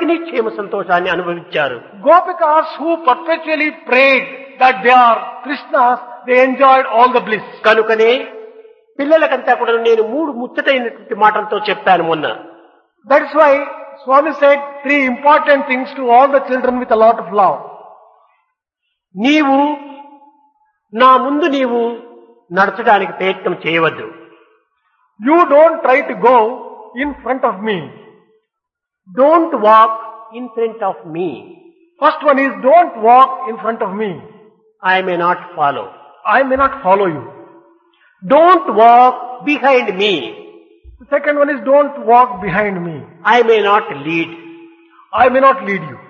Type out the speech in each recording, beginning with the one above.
ఎప్పటికీ క్షేమ సంతోషాన్ని అనుభవించారు. Gopikas who perpetually prayed that they are Krishnas, they enjoyed all the bliss. కనుకనే పిల్లలకంతా కూడా నేను 3 ముచ్చటైనటువంటి మాటలతో చెప్పాను మొన్న. That's why Swami said 3 important things to all the children with a lot of love. నీవు నా ముందు నీవు నడచడానికి ప్రయత్నం చేయవద్దు. You don't try to go in front of me. Don't walk in front of me. First one is don't walk in front of me. I may not follow. I may not follow you. Don't walk behind me. The second one is don't walk behind me. I may not lead. I may not lead you.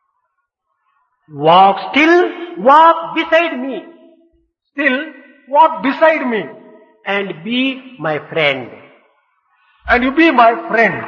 Walk beside me. Still walk beside me. And be my friend. And you be my friend.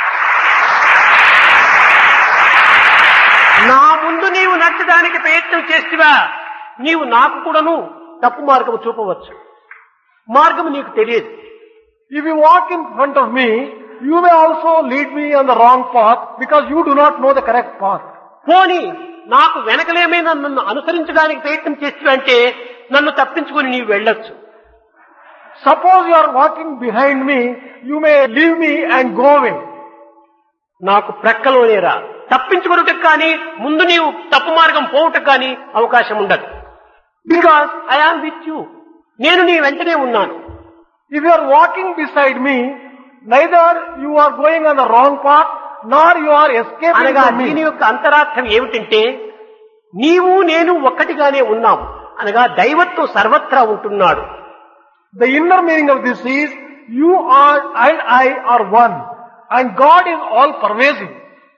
నా ముందు నీవు నడచడానికి ప్రయత్నం చేస్తువా, నీవు నాకు కూడాను తప్పు మార్గము చూపవచ్చు. మార్గము నీకు తెలియదు. If you walk in front of me, you may also lead me on the wrong path because you do not know the correct path. పోనీ నాకు వెనకలేమైనా నన్ను అనుసరించడానికి ప్రయత్నం చేస్తువా అంటే నన్ను తప్పించుకొని నీవు వెళ్ళొచ్చు. Suppose you are walking behind me, you may leave me and go away. నాకు ప్రక్కలోనే రా. తప్పించుకున్నట్టుకు కానీ ముందు నీవు తప్పు మార్గం పోవుటకు కానీ అవకాశం ఉండదు. Because I am with you. నేను నీ వెంటనే ఉన్నాను. If you are walking beside me, neither you are going on the wrong path, nor you are escaping అనగా from me. దీని యొక్క అంతరార్థం ఏమిటంటే నీవు నేను ఒక్కటిగానే ఉన్నాం అనగా దైవత్వం సర్వత్రా ఉంటున్నాడు. The inner meaning of this is you are and I are one, and God is all pervasive.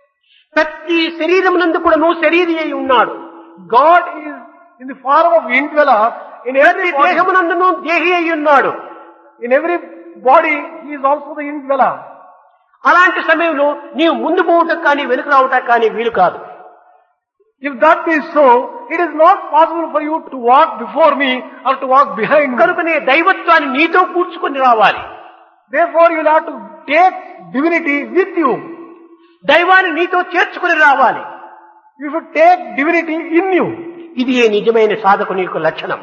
ప్రతి శరీరమునందు కూడా నువ్వు శరీరి అయి ఉన్నాడు. God is in the form of indweller in every ప్రతి body. దేహమునందును దేహి అయి ఉన్నాడు. In every body, He is also the indweller. అలాంటి సమయంలో నీవు ముందు పోవటం కానీ వెనుక రావటం కానీ వీలు కాదు. If that is so, it is not possible for you to walk before me or to walk behind me. కనుకనే దైవత్వాన్ని నీతో కూర్చుకొని రావాలి. Therefore, you will have to take divinity with you. దైవాన్ని నీతో చేర్చుకుని రావాలి. You should take divinity in you. ఇది ఏ నిజమైన సాధకుని యొక్క లక్షణం.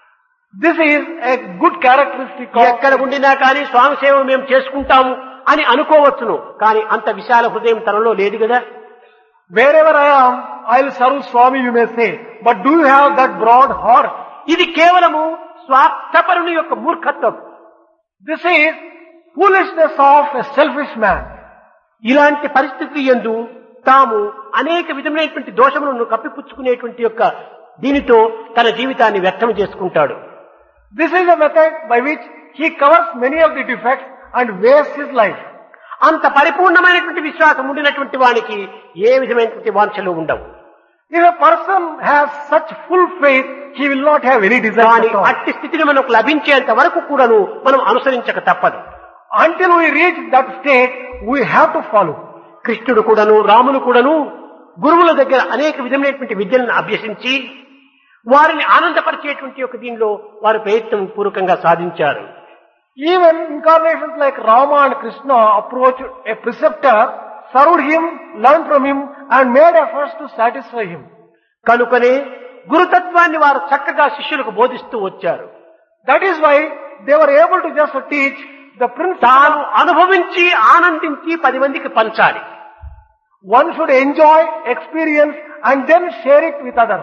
This is a good characteristic of... ఎక్కడ ఉండినా కానీ స్వామి సేవ మేము చేసుకుంటాము అని అనుకోవచ్చును, కానీ అంత విశాల హృదయం తనలో లేదు కదా. Wherever I am, I will serve Swami, you may say. But do you have that broad heart? ఇది కేవలము స్వార్థపరుని యొక్క మూర్ఖత్వం. This is foolishness of a selfish man. ఇలాంటి పరిస్థితి యందు తాము అనేక విధమైనటువంటి దోషములను కప్పిపుచ్చుకునేటువంటి యొక్క దీనితో తన జీవితాన్ని వ్యర్థం చేసుకుంటాడు. This is a method by which he covers many of the defects and wastes his life. అంత పరిపూర్ణమైనటువంటి విశ్వాసం ఉండినటువంటి వానికి ఏ విధమైనటువంటి వాంఛలు ఉండవు. If a person has such full faith, he will not have any desire కానీ at all. అట్టి స్థితిని మనకు లభించేంత వరకు కూడాను మనం అనుసరించక తప్పదు. Until we reach that state, we have to follow. కృష్ణుడు కూడాను రాములు కూడాను గురువుల దగ్గర అనేక విధమైనటువంటి విద్యలను అభ్యసించి వారిని ఆనందపరిచేటువంటి ఒక దీనిలో వారు ప్రయత్నం పూర్వకంగా సాధించారు. Even incarnations like Rama and Krishna approached a preceptor, served him, learned from him, and made efforts to satisfy him. కనుకనే గురుతత్వాన్ని వారు చక్కగా శిష్యులకు బోధిస్తూ వచ్చారు. That is why they were able to just teach the principle. తాను అనుభవించి ఆనందించి 10 మందికి పంచాలి. One should enjoy, experience, and then share it with others.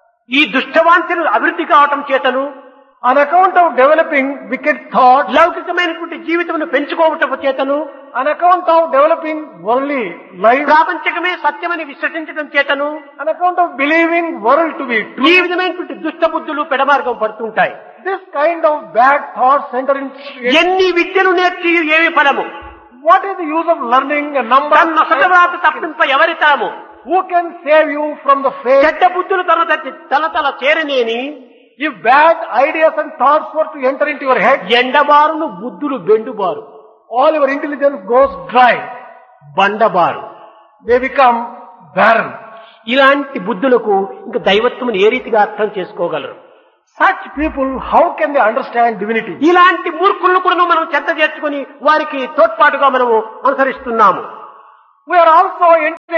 ఈ దుష్టవాంఛలు అభివృద్ధి కావటం చేతను On account of developing wicked thoughts, లౌకికమైనటువంటి జీవితమును పెంచుకోవటం చేతను on account of developing worldly life, ప్రాపంచకమే సత్యమని విశ్వసించడం చేతను on account of believing world to be ఈ true, విధమైనటువంటి దుష్ట బుద్ధులు పెడమార్గం పడుతుంటాయి. this kind of bad thoughts enter into it. ఎన్ని విద్యలు నేర్చి ఏమి ఫలము? What is the use of learning a number తన నొసటరాత తప్పింప ఎవరి తాము? who can save you from the fate? చెడ్డ బుద్ధులు తన చేరనేని If bad ideas and thoughts were to enter into your head, ఎండబారును బుద్ధులు బెండుబారు, all your intelligence goes dry. బండబారు. They become barren. ఇలాంటి బుద్ధులకు ఇంకా దైవత్వమును ఏ రీతిగా అర్థం చేసుకోగలరు? Such people, how can they understand divinity? ఇలాంటి మూర్ఖులను కూడా మనం చెత్త చేర్చుకుని వారికి తోడ్పాటుగా మనము అనుసరిస్తున్నాము. We are also entering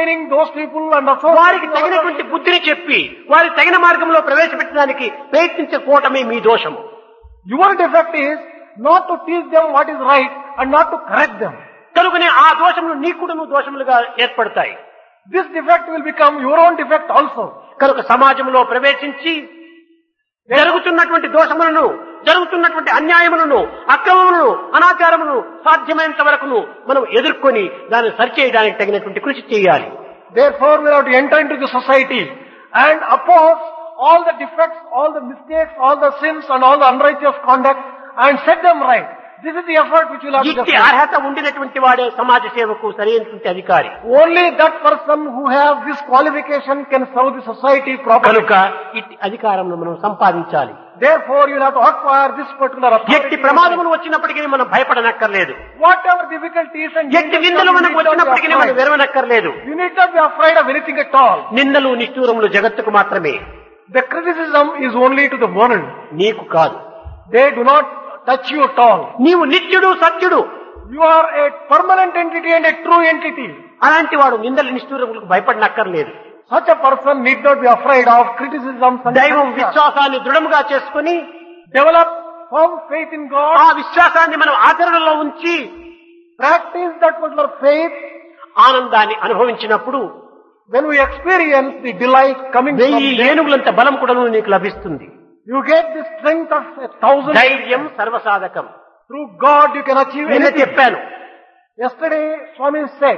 entertaining those people and వారికి associating తగినటువంటి బుద్ధిని చెప్పి వారి తగిన మార్గంలో ప్రవేశపెట్టడానికి ప్రయత్నించకపోవటమే మీ దోషము. Your defect is not to teach them what is right and not to correct them. కనుకనే ఆ దోషములు నీకుడును దోషములుగా ఏర్పడతాయి. This defect will become your own defect also. కనుక సమాజంలో ప్రవేశించి జరుగుతున్నటువంటి దోషములను, జరుగుతున్నటువంటి అన్యాయములను, అక్రమములను, అనాచారములను సాధ్యమైనంత వరకును మనం ఎదుర్కొని దాన్ని సరిచేయడానికి తగినటువంటి కృషి చేయాలి. Therefore, we have to enter into the society and oppose all the defects, all the mistakes, all the sins and all the unrighteous conduct and set them right. This is the effort which will have to ఇట్టి be. అర్హత ఉండినటువంటి వాడే సమాజ సేవకు సరైనటువంటి అధికారి. Only that person who has this qualification can serve the society properly. కనుక ఇట్టి అధికారంను మనం సంపాదించాలి. Therefore, you will have to acquire this particular ఎట్టి authority. ప్రమాదములు వచ్చినప్పటికీ మనం భయపడనక్కర్లేదు. Whatever difficulties and ఎట్టి dangers నిందలు come, మనకు you need not be వచ్చినప్పటికీ మనం afraid. వెరవనక్కర్లేదు. You need not be afraid of anything at all. నిందలు నిష్ఠూరములు జగత్తుకు మాత్రమే, The criticism is only to the world. నీకు కాదు. They do not touch you at all. నీవు నిత్యుడు, సత్యుడు. You are a permanent entity and a true entity. అలాంటి వాడు నిందల నిష్ఠూరములకు భయపడనక్కర్లేదు. Such a person need not be afraid of criticisms and దైవం censure. విశ్వాసాన్ని దృఢముగా చేసుకుని Develop firm faith in God. ఆ విశ్వాసాన్ని మనం ఆచరణలో ఉంచి Practice that particular faith. ఆనందాన్ని అనుభవించినప్పుడు When we experience the delight coming from 1000 there, ఏనుగులంత బలం కూడా నీకు లభిస్తుంది. you get the strength of 1,000. ధైర్యం సర్వసాధకం. Through God you can achieve నిన్న anything. చెప్పాను, Yesterday Swami said,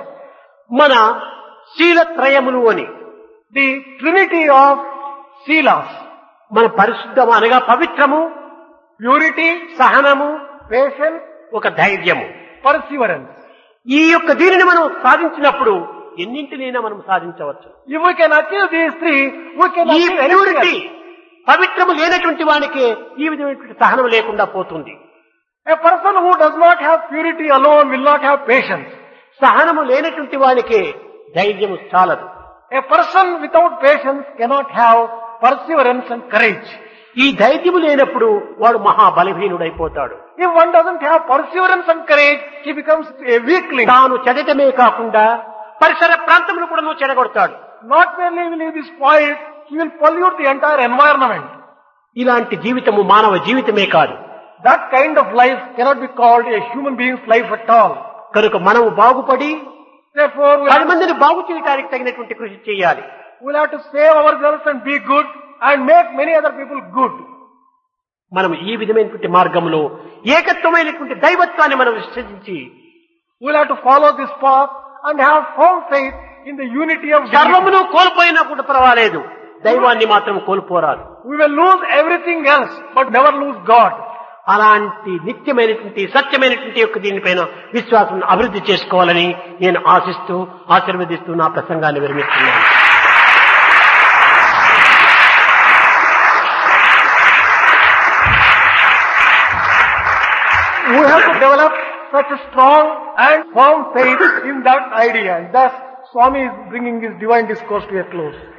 మన శీలత్రయములు అని, the trinity of Silas, మన పరిశుద్ధము అనగా పవిత్రము, purity, సహనము, patience, ఒక ధైర్యము. perseverance. ఈ యొక్క దీనిని మనం సాధించినప్పుడు ఎన్నింటినైనా మనం సాధించవచ్చు. If we can achieve these three, we can ఈ achieve ప్యూరిటీ, anything. పవిత్రము లేనటువంటి వానికి ఈ విధమైనటువంటి సహనం లేకుండా పోతుంది. A person who does not have purity alone will not have patience. సహనము లేనటువంటి వానికి ధైర్యము చాలదు. A person without patience cannot have perseverance and courage. ఈ ధైర్యము లేనప్పుడు వాడు మహాబలహీనుడైపోతాడు. If one doesn't have perseverance and courage, he becomes a weakling. తాను చెదటమే కాకుండా పరిసర ప్రాంతమును కూడా నువ్వు చెడగొడతాడు. Not merely will he be spoiled, he will pollute the entire environment. ఇలాంటి జీవితము మానవ జీవితమే కాదు. That kind of life cannot be called a human being's life at all. కనుక మనము బాగుపడి Therefore, 10 మందిని బాగు చేయడానికి తగినటువంటి కృషి చేయాలి. we'll have to save ourselves and be good and make many other people good. మనం ఈ విధమైనటువంటి మార్గంలో ఏకత్వమైనటువంటి దైవత్వాన్ని మనం విశ్వసించి We'll have to follow this path and have firm faith in the unity of God. సర్వమును కోల్పోయినా కూడా పర్వాలేదు, దైవాన్ని మాత్రం కోల్పోరాదు. We will lose everything else, but never lose God. అలాంటి నిత్యమైనటువంటి సత్యమైనటువంటి యొక్క దీనిపైన విశ్వాసం అభివృద్ధి చేసుకోవాలని నేను ఆశిస్తూ ఆశీర్వదిస్తూ నా ప్రసంగాన్ని విరమిస్తున్నాను. We have to develop such a strong and firm faith in that idea. And thus, Swami is bringing his divine discourse to a close.